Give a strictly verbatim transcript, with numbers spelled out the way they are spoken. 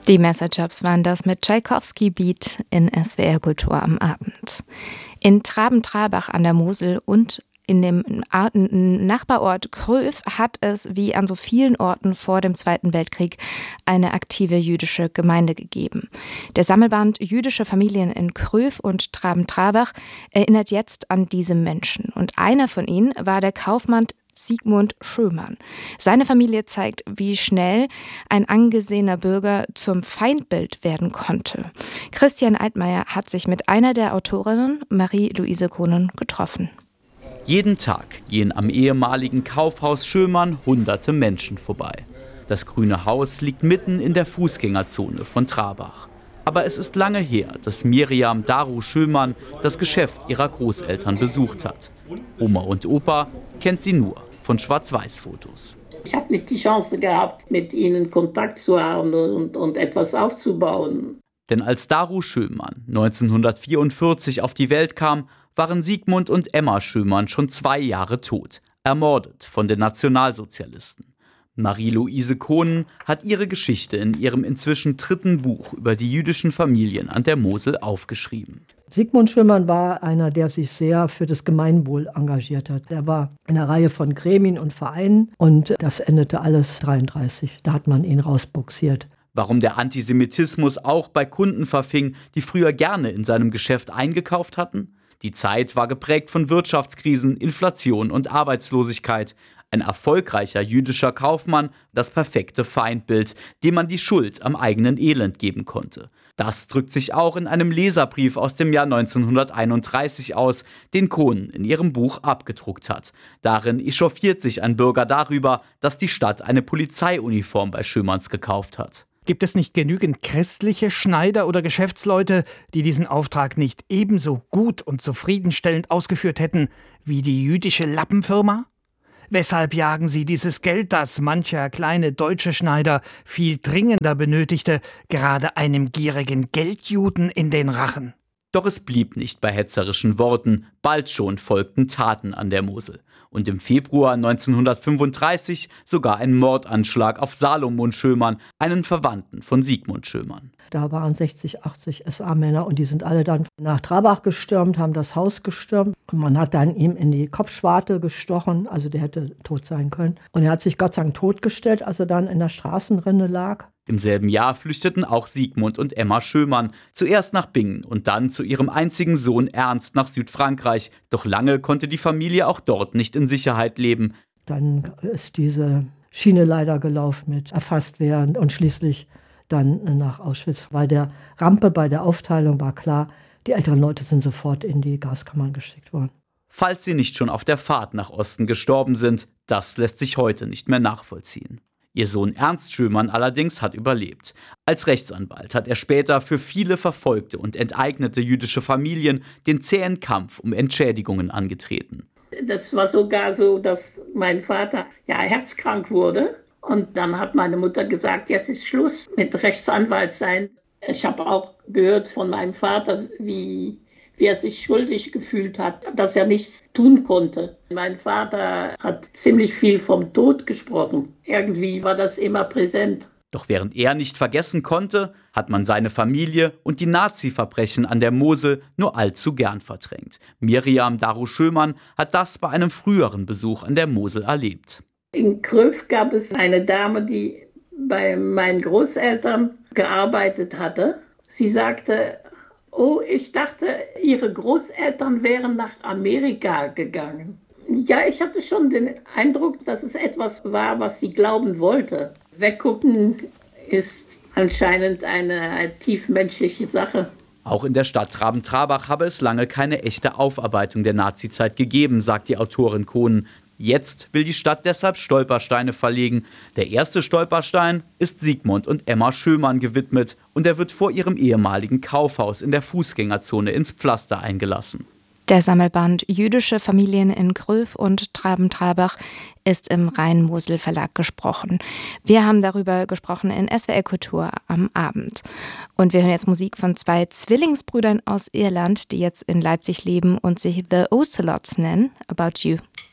Die Messerjobs waren das mit Tschaikowski Beat in S W R Kultur am Abend. In Traben-Trarbach an der Mosel und in dem Nachbarort Kröv hat es, wie an so vielen Orten vor dem Zweiten Weltkrieg, eine aktive jüdische Gemeinde gegeben. Der Sammelband Jüdische Familien in Kröv und Traben-Trarbach erinnert jetzt an diese Menschen. Und einer von ihnen war der Kaufmann Sigmund Schömann. Seine Familie zeigt, wie schnell ein angesehener Bürger zum Feindbild werden konnte. Christian Altmaier hat sich mit einer der Autorinnen, Marie-Louise Kohnen, getroffen. Jeden Tag gehen am ehemaligen Kaufhaus Schömann hunderte Menschen vorbei. Das grüne Haus liegt mitten in der Fußgängerzone von Trarbach. Aber es ist lange her, dass Miriam Daru Schömann das Geschäft ihrer Großeltern besucht hat. Oma und Opa kennt sie nur von Schwarz-Weiß-Fotos. Ich habe nicht die Chance gehabt, mit ihnen Kontakt zu haben und, und etwas aufzubauen. Denn als Daru Schömann neunzehnhundertvierundvierzig auf die Welt kam, waren Sigmund und Emma Schömann schon zwei Jahre tot, ermordet von den Nationalsozialisten. Marie-Louise Kohnen hat ihre Geschichte in ihrem inzwischen dritten Buch über die jüdischen Familien an der Mosel aufgeschrieben. Sigmund Schömann war einer, der sich sehr für das Gemeinwohl engagiert hat. Er war in einer Reihe von Gremien und Vereinen und das endete alles dreiunddreißig. Da hat man ihn rausbuxiert. Warum der Antisemitismus auch bei Kunden verfing, die früher gerne in seinem Geschäft eingekauft hatten? Die Zeit war geprägt von Wirtschaftskrisen, Inflation und Arbeitslosigkeit. Ein erfolgreicher jüdischer Kaufmann, das perfekte Feindbild, dem man die Schuld am eigenen Elend geben konnte. Das drückt sich auch in einem Leserbrief aus dem Jahr neunzehnhunderteinunddreißig aus, den Kohnen in ihrem Buch abgedruckt hat. Darin echauffiert sich ein Bürger darüber, dass die Stadt eine Polizeiuniform bei Schömanns gekauft hat. Gibt es nicht genügend christliche Schneider oder Geschäftsleute, die diesen Auftrag nicht ebenso gut und zufriedenstellend ausgeführt hätten wie die jüdische Lappenfirma? Weshalb jagen sie dieses Geld, das mancher kleine deutsche Schneider viel dringender benötigte, gerade einem gierigen Geldjuden in den Rachen? Doch es blieb nicht bei hetzerischen Worten, bald schon folgten Taten an der Mosel. Und im Februar neunzehnhundertfünfunddreißig sogar ein Mordanschlag auf Salomon Schömann, einen Verwandten von Sigmund Schömann. Da waren sechzig, achtzig S A-Männer und die sind alle dann nach Trarbach gestürmt, haben das Haus gestürmt. Und man hat dann ihm in die Kopfschwarte gestochen, also der hätte tot sein können. Und er hat sich Gott sei Dank totgestellt, als er dann in der Straßenrinne lag. Im selben Jahr flüchteten auch Sigmund und Emma Schömann, zuerst nach Bingen und dann zu ihrem einzigen Sohn Ernst nach Südfrankreich. Doch lange konnte die Familie auch dort nicht in Sicherheit leben. Dann ist diese Schiene leider gelaufen mit erfasst werden und schließlich dann nach Auschwitz. Bei der Rampe, bei der Aufteilung war klar, die älteren Leute sind sofort in die Gaskammern geschickt worden. Falls sie nicht schon auf der Fahrt nach Osten gestorben sind, das lässt sich heute nicht mehr nachvollziehen. Ihr Sohn Ernst Schömann allerdings hat überlebt. Als Rechtsanwalt hat er später für viele verfolgte und enteignete jüdische Familien den zähen Kampf um Entschädigungen angetreten. Das war sogar so, dass mein Vater ja herzkrank wurde. Und dann hat meine Mutter gesagt, jetzt ist Schluss mit Rechtsanwalt sein. Ich habe auch gehört von meinem Vater, wie, wie er sich schuldig gefühlt hat, dass er nichts tun konnte. Mein Vater hat ziemlich viel vom Tod gesprochen. Irgendwie war das immer präsent. Doch während er nicht vergessen konnte, hat man seine Familie und die Nazi-Verbrechen an der Mosel nur allzu gern verdrängt. Miriam Daru Schömann hat das bei einem früheren Besuch an der Mosel erlebt. In Kröv gab es eine Dame, die bei meinen Großeltern gearbeitet hatte. Sie sagte, oh, ich dachte, ihre Großeltern wären nach Amerika gegangen. Ja, ich hatte schon den Eindruck, dass es etwas war, was sie glauben wollte. Weggucken ist anscheinend eine tiefmenschliche Sache. Auch in der Stadt Traben-Trarbach habe es lange keine echte Aufarbeitung der Nazizeit gegeben, sagt die Autorin Kohnen. Jetzt will die Stadt deshalb Stolpersteine verlegen. Der erste Stolperstein ist Sigmund und Emma Schömann gewidmet und er wird vor ihrem ehemaligen Kaufhaus in der Fußgängerzone ins Pflaster eingelassen. Der Sammelband Jüdische Familien in Kröv und Traben-Trarbach ist im Rhein-Mosel-Verlag gesprochen. Wir haben darüber gesprochen in S W R Kultur am Abend. Und wir hören jetzt Musik von zwei Zwillingsbrüdern aus Irland, die jetzt in Leipzig leben und sich The Ocelots nennen. About You.